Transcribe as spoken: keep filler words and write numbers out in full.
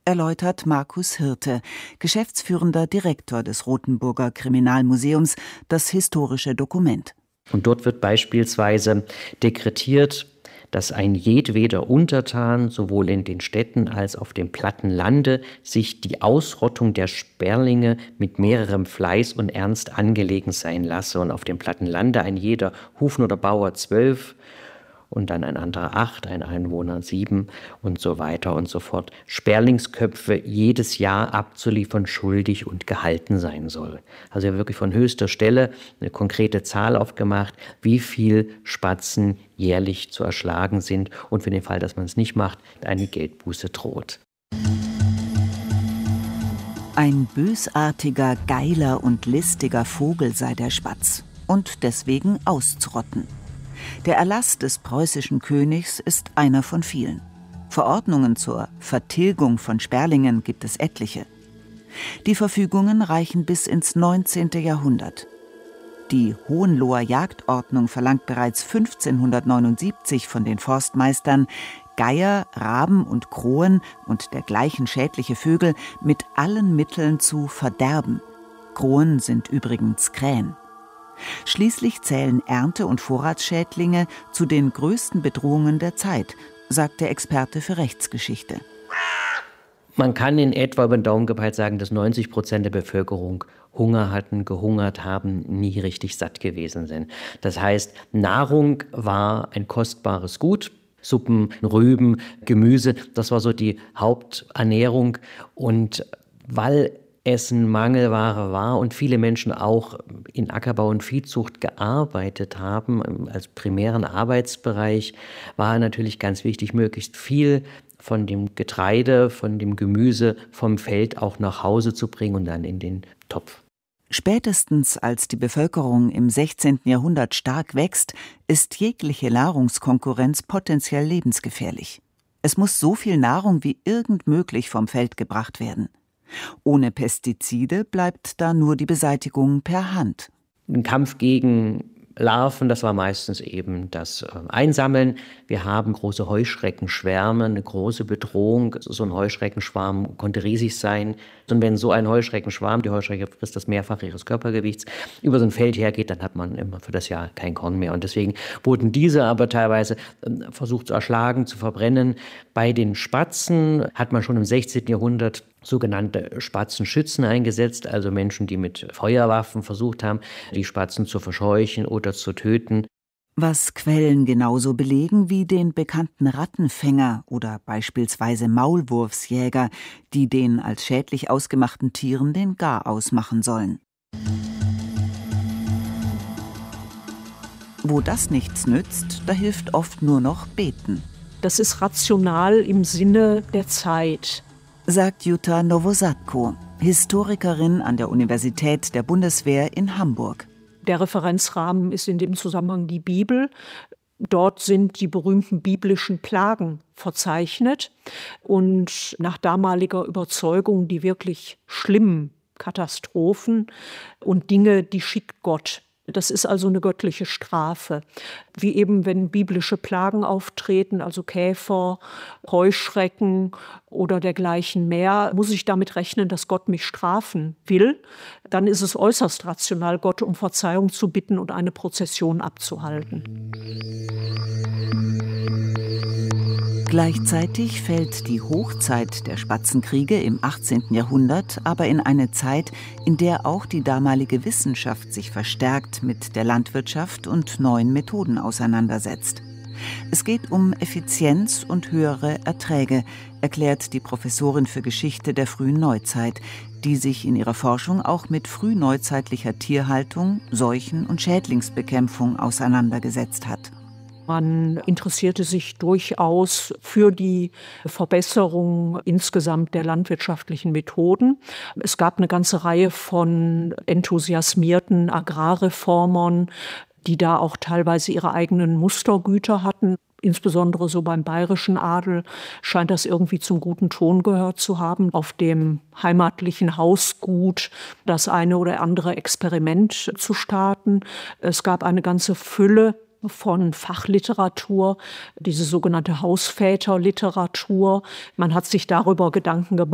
erläutert Markus Hirte, geschäftsführender Direktor des Rothenburger Kriminalmuseums, das historische Dokument. Und dort wird beispielsweise dekretiert, dass ein jedweder Untertan sowohl in den Städten als auf dem platten Lande sich die Ausrottung der Sperlinge mit mehrerem Fleiß und Ernst angelegen sein lasse. Und auf dem platten Lande ein jeder Hufen oder Bauer zwölf und dann ein anderer acht, ein Einwohner sieben und so weiter und so fort, Sperlingsköpfe jedes Jahr abzuliefern schuldig und gehalten sein soll. Also wirklich von höchster Stelle eine konkrete Zahl aufgemacht, wie viel Spatzen jährlich zu erschlagen sind und für den Fall, dass man es nicht macht, eine Geldbuße droht. Ein bösartiger, geiler und listiger Vogel sei der Spatz und deswegen auszurotten. Der Erlass des preußischen Königs ist einer von vielen. Verordnungen zur Vertilgung von Sperlingen gibt es etliche. Die Verfügungen reichen bis ins neunzehnte Jahrhundert. Die Hohenloher Jagdordnung verlangt bereits fünfzehnhundertneunundsiebzig von den Forstmeistern, Geier, Raben und Krohen und dergleichen schädliche Vögel mit allen Mitteln zu verderben. Krohen sind übrigens Krähen. Schließlich zählen Ernte- und Vorratsschädlinge zu den größten Bedrohungen der Zeit, sagt der Experte für Rechtsgeschichte. Man kann in etwa über den Daumen gepeilt sagen, dass neunzig Prozent der Bevölkerung Hunger hatten, gehungert haben, nie richtig satt gewesen sind. Das heißt, Nahrung war ein kostbares Gut. Suppen, Rüben, Gemüse, das war so die Haupternährung. Und weil Essen Mangelware war und viele Menschen auch in Ackerbau und Viehzucht gearbeitet haben, als primären Arbeitsbereich, war natürlich ganz wichtig, möglichst viel von dem Getreide, von dem Gemüse vom Feld auch nach Hause zu bringen und dann in den Topf. Spätestens als die Bevölkerung im sechzehnten Jahrhundert stark wächst, ist jegliche Nahrungskonkurrenz potenziell lebensgefährlich. Es muss so viel Nahrung wie irgend möglich vom Feld gebracht werden. Ohne Pestizide bleibt da nur die Beseitigung per Hand. Ein Kampf gegen Larven, das war meistens eben das Einsammeln. Wir haben große Heuschreckenschwärme, eine große Bedrohung. So ein Heuschreckenschwarm konnte riesig sein. Und wenn so ein Heuschreckenschwarm, die Heuschrecke frisst das Mehrfache ihres Körpergewichts, über so ein Feld hergeht, dann hat man immer für das Jahr kein Korn mehr. Und deswegen wurden diese aber teilweise versucht zu erschlagen, zu verbrennen. Bei den Spatzen hat man schon im sechzehnten Jahrhundert sogenannte Spatzenschützen eingesetzt, also Menschen, die mit Feuerwaffen versucht haben, die Spatzen zu verscheuchen oder zu töten. Was Quellen genauso belegen wie den bekannten Rattenfänger oder beispielsweise Maulwurfsjäger, die den als schädlich ausgemachten Tieren den Garaus machen sollen. Wo das nichts nützt, da hilft oft nur noch Beten. Das ist rational im Sinne der Zeit, sagt Jutta Nowosadko, Historikerin an der Universität der Bundeswehr in Hamburg. Der Referenzrahmen ist in dem Zusammenhang die Bibel. Dort sind die berühmten biblischen Plagen verzeichnet. Und nach damaliger Überzeugung die wirklich schlimmen Katastrophen und Dinge, die schickt Gott. Das ist also eine göttliche Strafe. Wie eben, wenn biblische Plagen auftreten, also Käfer, Heuschrecken oder dergleichen mehr, muss ich damit rechnen, dass Gott mich strafen will. Dann ist es äußerst rational, Gott um Verzeihung zu bitten und eine Prozession abzuhalten. Gleichzeitig fällt die Hochzeit der Spatzenkriege im achtzehnten Jahrhundert aber in eine Zeit, in der auch die damalige Wissenschaft sich verstärkt mit der Landwirtschaft und neuen Methoden auseinandersetzt. Es geht um Effizienz und höhere Erträge, erklärt die Professorin für Geschichte der frühen Neuzeit, die sich in ihrer Forschung auch mit frühneuzeitlicher Tierhaltung, Seuchen- und Schädlingsbekämpfung auseinandergesetzt hat. Man interessierte sich durchaus für die Verbesserung insgesamt der landwirtschaftlichen Methoden. Es gab eine ganze Reihe von enthusiasmierten Agrarreformern, die da auch teilweise ihre eigenen Mustergüter hatten. Insbesondere so beim bayerischen Adel scheint das irgendwie zum guten Ton gehört zu haben, auf dem heimatlichen Hausgut das eine oder andere Experiment zu starten. Es gab eine ganze Fülle von Fachliteratur, diese sogenannte Hausväterliteratur. Man hat sich darüber Gedanken gemacht,